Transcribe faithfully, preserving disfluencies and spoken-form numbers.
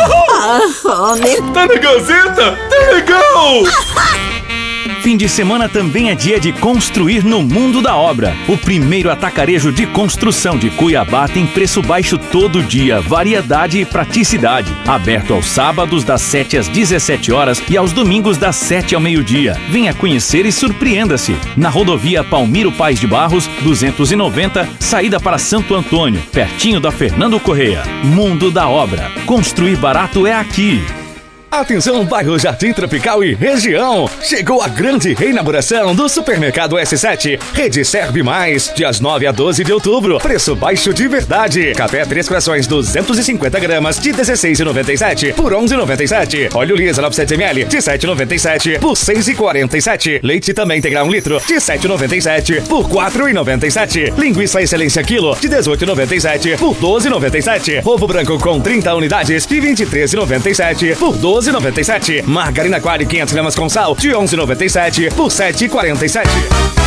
Ah, homem. Tá na Gazeta? Tá legal! Fim de semana também é dia de construir no Mundo da Obra. O primeiro atacarejo de construção de Cuiabá tem preço baixo todo dia, variedade e praticidade. Aberto aos sábados das sete às dezessete horas e aos domingos das sete ao meio-dia. Venha conhecer e surpreenda-se. Na rodovia Palmiro Paes de Barros, duzentos e noventa, saída para Santo Antônio, pertinho da Fernando Correia. Mundo da Obra. Construir barato é aqui. Atenção, bairro Jardim Tropical e região! Chegou a grande reinauguração do Supermercado S sete. Rede Serve Mais, dias nove a doze de outubro. Preço baixo de verdade. Café Três Corações duzentos e cinquenta gramas de dezesseis reais e noventa e sete por onze reais e noventa e sete centavos. Óleo Lisa novecentos mililitros de sete reais e noventa e sete centavos por seis reais e quarenta e sete centavos. Leite também integral um litro de sete reais e noventa e sete centavos por quatro reais e noventa e sete centavos. Linguiça Excelência quilo de dezoito reais e noventa e sete centavos por doze reais e noventa e sete centavos. Ovo branco com trinta unidades de vinte e três reais e noventa e sete centavos por doze reais e noventa e sete centavos. Margarina Qualy quinhentas gramas com sal de onze reais e noventa e sete centavos por sete reais e quarenta e sete centavos.